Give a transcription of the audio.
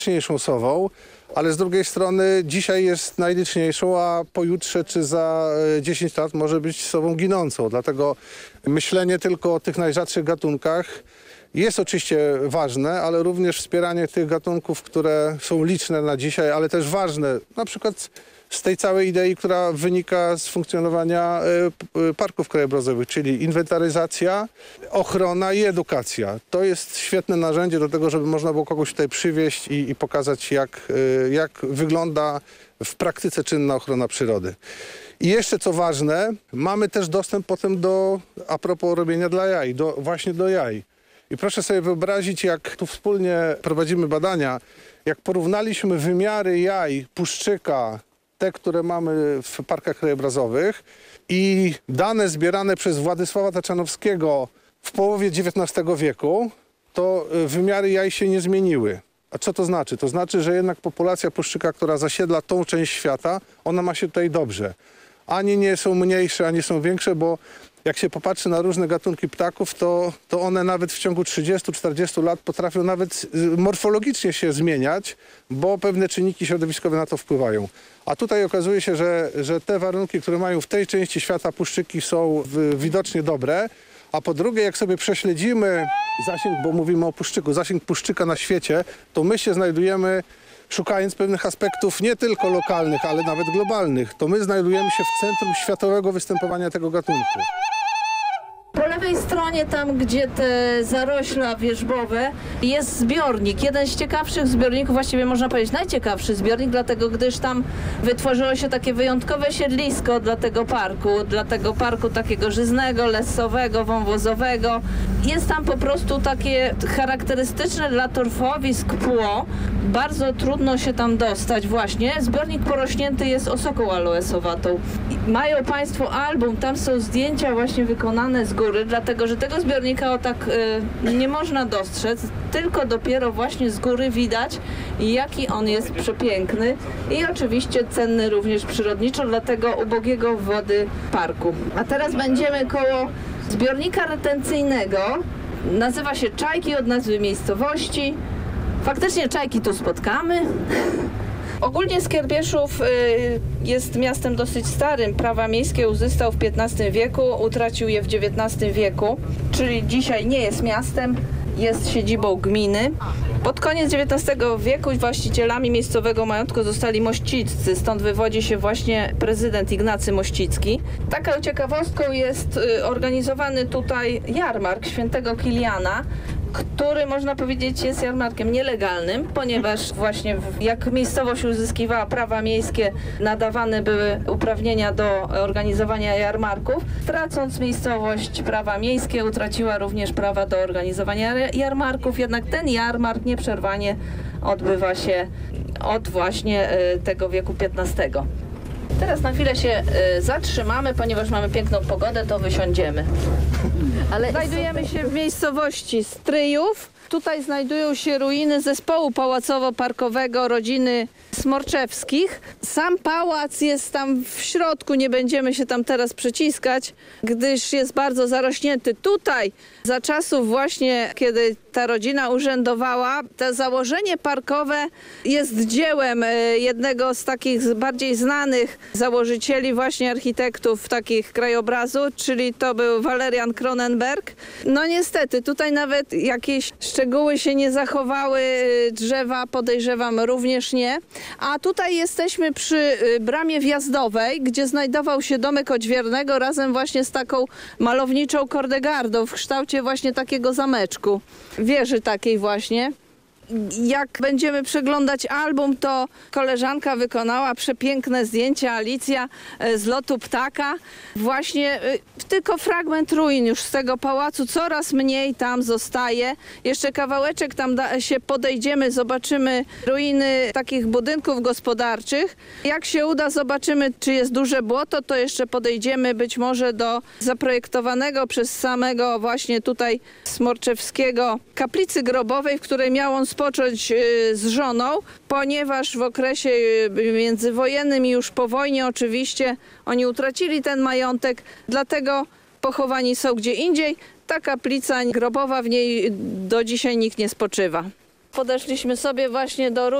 najliczniejszą sową, ale z drugiej strony dzisiaj jest najliczniejszą, a pojutrze czy za 10 lat może być sową ginącą. Dlatego myślenie tylko o tych najrzadszych gatunkach jest oczywiście ważne, ale również wspieranie tych gatunków, które są liczne na dzisiaj, ale też ważne, na przykład z tej całej idei, która wynika z funkcjonowania parków krajobrazowych, czyli inwentaryzacja, ochrona i edukacja. To jest świetne narzędzie do tego, żeby można było kogoś tutaj przywieźć i pokazać, jak wygląda w praktyce czynna ochrona przyrody. I jeszcze co ważne, mamy też dostęp potem a propos robienia dla jaj, właśnie do jaj. I proszę sobie wyobrazić, jak tu wspólnie prowadzimy badania, jak porównaliśmy wymiary jaj puszczyka, te, które mamy w parkach krajobrazowych i dane zbierane przez Władysława Taczanowskiego w połowie XIX wieku, to wymiary jaj się nie zmieniły. A co to znaczy? To znaczy, że jednak populacja puszczyka, która zasiedla tą część świata, ona ma się tutaj dobrze. Ani nie są mniejsze, ani są większe, bo jak się popatrzy na różne gatunki ptaków, to one nawet w ciągu 30-40 lat potrafią nawet morfologicznie się zmieniać, bo pewne czynniki środowiskowe na to wpływają. A tutaj okazuje się, że te warunki, które mają w tej części świata puszczyki, są widocznie dobre. A po drugie, jak sobie prześledzimy zasięg, bo mówimy o puszczyku, zasięg puszczyka na świecie, to my się znajdujemy, szukając pewnych aspektów nie tylko lokalnych, ale nawet globalnych, to my znajdujemy się w centrum światowego występowania tego gatunku. Po lewej stronie, tam gdzie te zarośla wierzbowe, jest zbiornik. Jeden z ciekawszych zbiorników, właściwie można powiedzieć najciekawszy zbiornik, dlatego gdyż tam wytworzyło się takie wyjątkowe siedlisko dla tego parku takiego żyznego, lesowego, wąwozowego. Jest tam po prostu takie charakterystyczne dla torfowisk pło. Bardzo trudno się tam dostać właśnie. Zbiornik porośnięty jest osoką aloesowatą. Mają Państwo album, tam są zdjęcia właśnie wykonane z góry, dlatego że tego zbiornika nie można dostrzec, tylko dopiero właśnie z góry widać, jaki on jest przepiękny i oczywiście cenny również przyrodniczo dla tego ubogiego wody parku. A teraz będziemy koło zbiornika retencyjnego. Nazywa się Czajki od nazwy miejscowości. Faktycznie Czajki tu spotkamy. Ogólnie Skierbieszów jest miastem dosyć starym. Prawa miejskie uzyskał w XV wieku, utracił je w XIX wieku, czyli dzisiaj nie jest miastem, jest siedzibą gminy. Pod koniec XIX wieku właścicielami miejscowego majątku zostali Mościccy, stąd wywodzi się właśnie prezydent Ignacy Mościcki. Taką ciekawostką jest organizowany tutaj jarmark Świętego Kiliana, który można powiedzieć jest jarmarkiem nielegalnym, ponieważ właśnie jak miejscowość uzyskiwała prawa miejskie, nadawane były uprawnienia do organizowania jarmarków. Tracąc miejscowość prawa miejskie, utraciła również prawa do organizowania jarmarków, jednak ten jarmark nieprzerwanie odbywa się od właśnie tego wieku XV. Teraz na chwilę się zatrzymamy, ponieważ mamy piękną pogodę, to wysiądziemy. Ale znajdujemy się w miejscowości Stryjów. Tutaj znajdują się ruiny zespołu pałacowo-parkowego rodziny Smorczewskich. Sam pałac jest tam w środku, nie będziemy się tam teraz przyciskać, gdyż jest bardzo zarośnięty. Tutaj za czasów właśnie, kiedy ta rodzina urzędowała, to założenie parkowe jest dziełem jednego z takich bardziej znanych założycieli, właśnie architektów takich krajobrazu, czyli to był Walerian Cronenberg. No niestety, tutaj nawet jakieś szczegóły się nie zachowały, drzewa podejrzewam również nie. A tutaj jesteśmy przy bramie wjazdowej, gdzie znajdował się domek odźwiernego razem właśnie z taką malowniczą kordegardą w kształcie właśnie takiego zameczku. Wieży takiej właśnie. Jak będziemy przeglądać album, to koleżanka wykonała przepiękne zdjęcia, Alicja, z lotu ptaka. Właśnie tylko fragment ruin już z tego pałacu, coraz mniej tam zostaje. Jeszcze kawałeczek tam się podejdziemy, zobaczymy ruiny takich budynków gospodarczych. Jak się uda, zobaczymy, czy jest duże błoto, to jeszcze podejdziemy być może do zaprojektowanego przez samego właśnie tutaj Smorczewskiego kaplicy grobowej, w której miał on spocząć z żoną, ponieważ w okresie międzywojennym i już po wojnie oczywiście oni utracili ten majątek, dlatego pochowani są gdzie indziej. Ta kaplica grobowa, w niej do dzisiaj nikt nie spoczywa. Podeszliśmy sobie właśnie do